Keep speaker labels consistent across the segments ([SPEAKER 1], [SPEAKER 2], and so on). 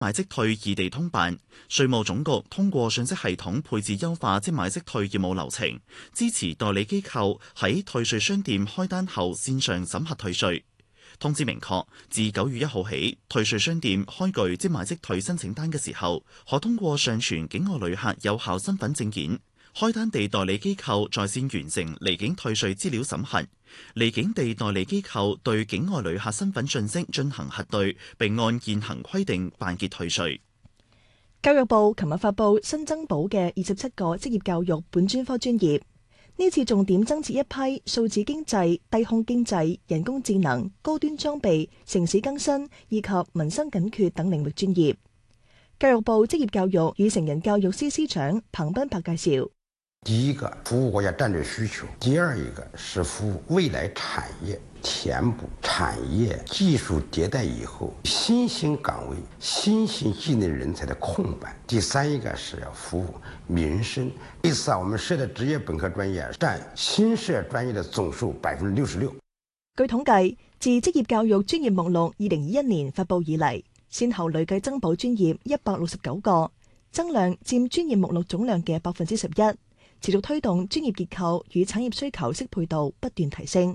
[SPEAKER 1] 買即退異地通辦，稅務總局通過信息系統配置優化即買即退業務流程，支持代理機構喺退稅商店開單後線上審核退稅。通知明確，自9月1號起，退稅商店開具即買即退申請單嘅時候，可通過上傳境外旅客有效身份證件。開單地代理機構在線完成離境退稅資料審核，離境地代理機構對境外旅客身份信息進行核對，並按現行規定辦結退稅。
[SPEAKER 2] 教育部琴日發布新增補嘅27個職業教育本專科專業，呢次重點增設一批數字經濟、低空經濟、人工智能、高端裝備、城市更新以及民生緊缺等領域專業。教育部職業教育與成人教育司司長彭斌柏介紹。
[SPEAKER 3] 第一個服務國家戰略需求，第二一個是服務未來產業，填補產業技術迭代以後新興崗位、新興技能人才的空白。第三一個是要服務民生。這次我們設的職業本科專業佔新設專業的總數66%。
[SPEAKER 2] 據統計，自職業教育專業目錄2021年發布以嚟，先後累計增補專業169個，增量佔專業目錄總量嘅11%。持續推動專業結構與產業需求適配度不斷提升。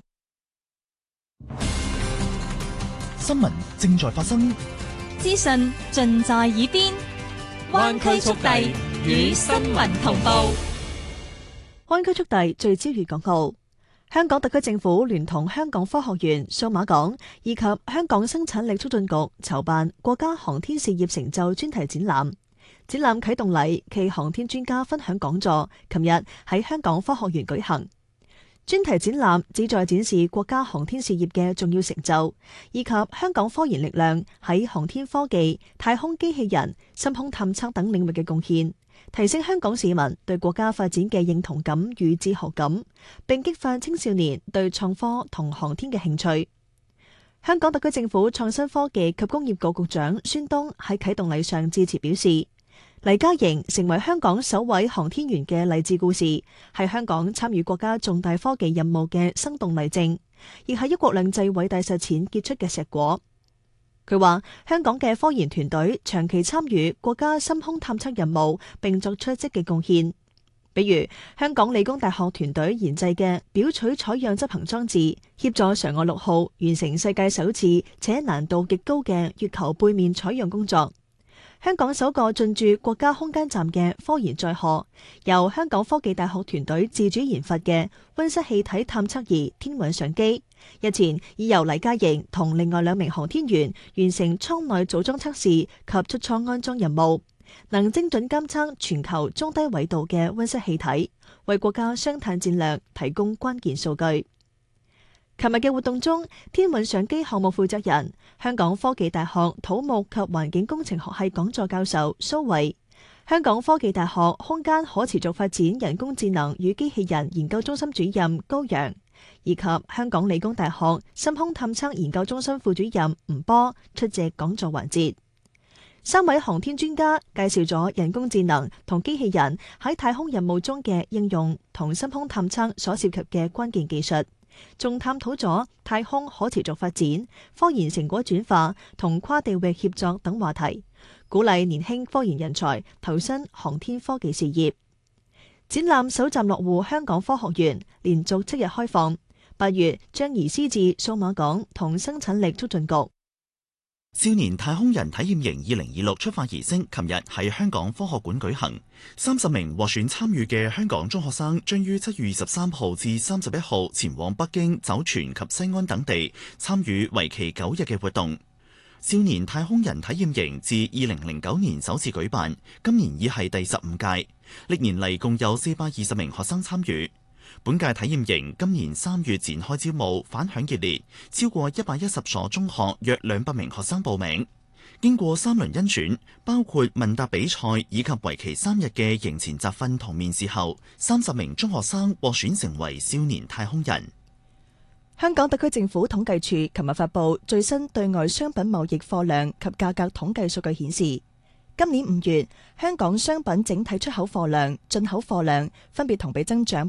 [SPEAKER 1] 新聞正在發生，
[SPEAKER 4] 資訊盡在耳邊，灣區速遞與新聞同步。
[SPEAKER 2] 灣區速遞聚焦粵港澳，香港特區政府聯同香港科學園、數碼港以及香港生產力促進局籌辦國家航天事業成就專題展覽。展覽啟動禮暨航天專家分享講座，琴日喺香港科學園舉行。專題展覽旨在展示國家航天事業嘅重要成就，以及香港科研力量喺航天科技、太空機器人、深空探測等領域嘅貢獻，提升香港市民對國家發展嘅認同感與自豪感，並激發青少年對創科同航天嘅興趣。香港特區政府創新科技及工業局局長孫東喺啟動禮上致辭表示，黎嘉瑩成為香港首位航天員嘅勵志故事，係香港參與國家重大科技任務嘅生動例證，亦係一國兩制偉大實踐傑出嘅碩果。佢話香港嘅科研團隊長期參與國家深空探測任務，並作出積極貢獻。比如香港理工大學團隊研製嘅表取採樣執行裝置，協助嫦娥6號完成世界首次且難度極高嘅月球背面採樣工作。香港首個進駐國家空間站嘅科研載荷，由香港科技大學團隊自主研發嘅溫室氣體探測儀天韻相機，日前已由黎嘉瑩同另外2名航天員完成艙內組裝測試及出艙安裝任務，能精準監測全球中低緯度嘅溫室氣體，為國家雙碳戰略提供關鍵數據。琴日嘅活動中，天韻相機項目負責人、香港科技大學土木及環境工程學系講座教授蘇慧、香港科技大學空間可持續發展人工智能與機器人研究中心主任高陽，以及香港理工大學深空探測研究中心副主任吳波出席講座環節。3位航天專家介紹咗人工智能同機器人喺太空任務中嘅應用同深空探測所涉及嘅關鍵技術，仲探討咗太空可持續發展、科研成果轉化同跨地域協作等話題，鼓勵年輕科研人才投身航天科技事業。展覽首站落戶香港科學園，連續7日開放，8月將移師至數碼港同生產力促進局。
[SPEAKER 1] 少年太空人體驗營2026出發儀式琴日喺香港科學館舉行，30名獲選參與嘅香港中學生將於7月23號至31號前往北京、酒泉及西安等地參與為期9日嘅活動。少年太空人體驗營自2009年首次舉辦，今年已係第15屆，歷年嚟共有420名學生參與。本屆體驗營今年3月展開招募，反響熱烈，超過110所中學約200名學生報名。經過3輪甄選，包括問答比賽以及為期3日嘅營前集訓同面試後，30名中學生獲選成為少年太空人。
[SPEAKER 2] 香港特區政府統計處琴日發布最新對外商品貿易貨量及價格統計數據顯示，今年5月，香港商品整體出口貨量、進口貨量分別同比增長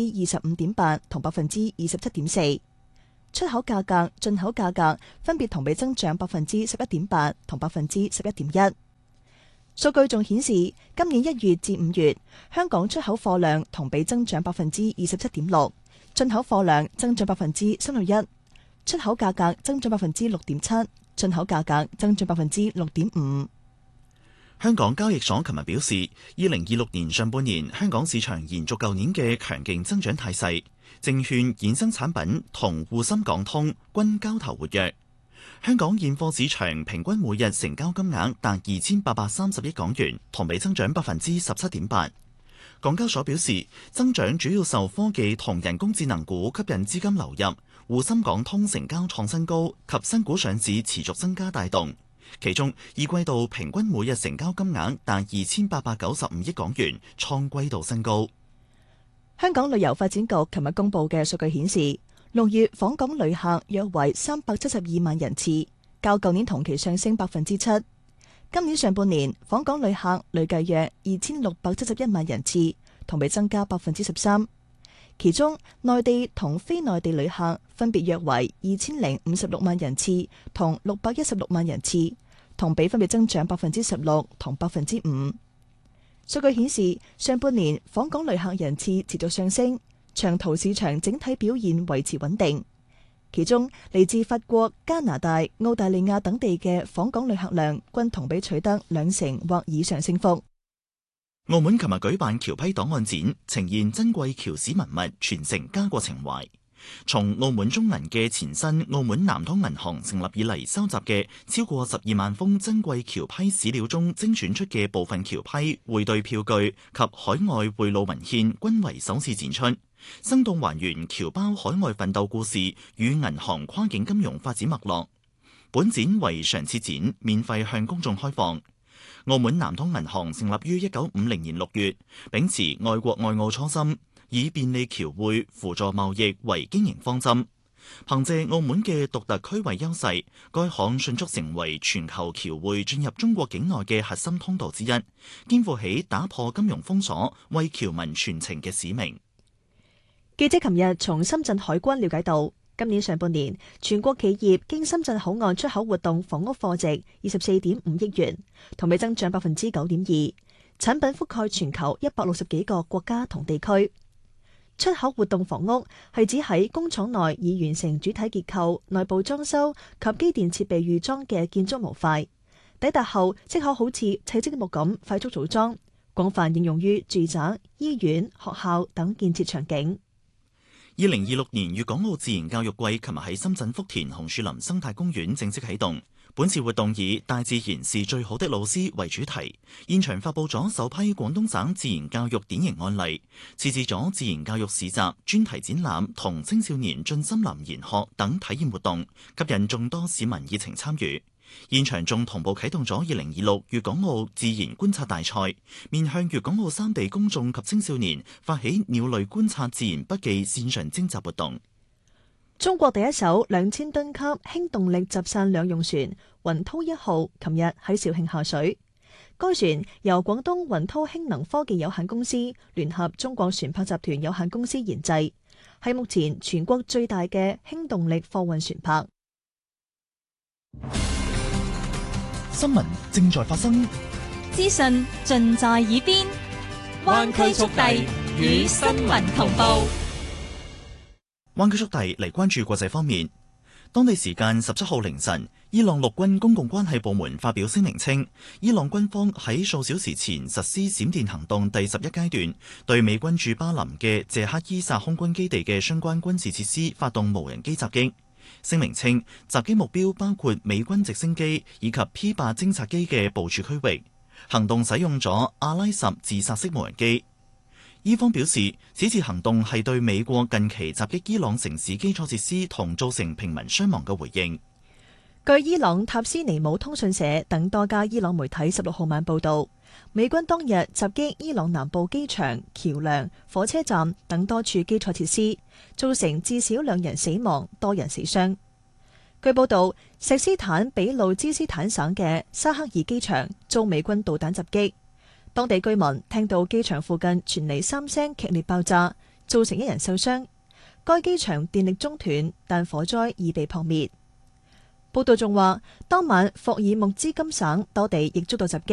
[SPEAKER 2] 25.8%同27.4%，出口價格、進口價格分別同比增長11.8%同11.1%。 數據仲顯示，今年1月至5月，香港出口貨量同比增長27.6%，進口貨量增長3.1%，出口價格增長6.7%，進口價格增長6.5%。
[SPEAKER 1] 香港交易所琴日表示，2026年上半年香港市場延續舊年嘅強勁增長態勢，證券衍生產品同滬深港通均交投活躍。香港現貨市場平均每日成交金額達2830億港元，同比增長17.8%。港交所表示，增長主要受科技同人工智能股吸引資金流入，滬深港通成交創新高及新股上市持續增加帶動。其中，二季度平均每日成交金額達2895億港元，創季度新高。
[SPEAKER 2] 香港旅遊發展局琴日公布嘅數據顯示，6月訪港旅客約為372萬人次，較舊年同期上升7%。今年上半年訪港旅客累計約2671萬人次，同比增加13%。其中，內地同非內地旅客分別約為2056萬人次同616萬人次，同比分別增長16%同5%。數據顯示，上半年訪港旅客人次持續上升，長途市場整體表現維持穩定。其中，嚟自法國、加拿大、澳大利亞等地嘅訪港旅客量均同比取得2成或以上升幅。
[SPEAKER 1] 澳門琴日舉辦僑批檔案展，呈現珍貴僑史文物傳承家國情懷。從澳門中銀嘅前身澳門南通銀行成立以嚟，收集嘅超過12萬封珍貴僑批史料中精選出嘅部分僑批、匯兌票據及海外匯路文獻均為首次展出，生動還原僑胞海外奮鬥故事與銀行跨境金融發展脈絡。本展為常設展，免費向公眾開放。澳門南通銀行成立於1950年6月，秉持愛國愛澳初心，以便利僑匯、輔助貿易為經營方針。憑借澳門嘅獨特區位優勢，該行迅速成為全球僑匯進入中國境內嘅核心通道之一，肩負起打破金融封鎖、為僑民傳情嘅使命。
[SPEAKER 2] 記者琴日從深圳海關了解到，今年上半年，全國企業經深圳口岸出口活動房屋貨值24.5億元，同比增長9.2%，產品覆蓋全球160幾個國家同地區。出口活動房屋係指喺工廠內已完成主體結構、內部裝修及機電設備預裝嘅建築模塊，抵達後即可好似砌積木咁快速組裝，廣泛應用於住宅、醫院、學校等建設場景。
[SPEAKER 1] 2026年粵港澳自然教育季琴日喺深圳福田紅樹林生態公園正式啟動。本次活動以大自然是最好的老師為主題，現場發佈咗首批廣東省自然教育典型案例，設置咗自然教育市集、專題展覽同青少年進森林研學等體驗活動，吸引眾多市民熱情參與。現場仲同步啟動咗2026粵港澳自然觀察大賽，面向粵港澳三地公眾及青少年發起鳥類觀察自然筆記線上徵集活動。
[SPEAKER 2] 中國第一艘2000噸級輕動力集散兩用船雲濤1號琴日喺肇慶下水。該船由廣東雲濤氫能科技有限公司聯合中國船舶集團有限公司研製，係目前全國最大嘅輕動力貨運船舶。
[SPEAKER 1] 新聞正在發生，
[SPEAKER 4] 資訊盡在耳邊，灣區速遞與新聞同步。
[SPEAKER 1] 灣區速遞嚟關注國際方面。當地時間17號凌晨，伊朗陸軍公共關係部門發表聲明稱，伊朗軍方喺數小時前實施閃電行動第11階段，對美軍駐巴林嘅謝克伊薩空軍基地嘅相關軍事設施發動無人機襲擊。聲明稱，襲擊目標包括美軍直升機以及 P-8偵察機嘅部署區域。行動使用咗阿拉什自殺式無人機。伊方表示，此次行動係對美國近期襲擊伊朗城市基礎設施同造成平民傷亡嘅回應。
[SPEAKER 2] 據伊朗塔斯尼姆通訊社等多家伊朗媒體16號晚報道，美軍當日襲擊伊朗南部機場、橋樑、火車站等多處基礎設施，造成至少2人死亡、多人死傷。據報道，錫斯坦比路茲斯坦省嘅沙克爾機場遭美軍導彈襲擊。當地居民聽到機場附近傳嚟3聲劇烈爆炸，造成1人受傷。該機場電力中斷，但火災已被撲滅。報道仲話，當晚霍爾木茲金省多地亦遭到襲擊。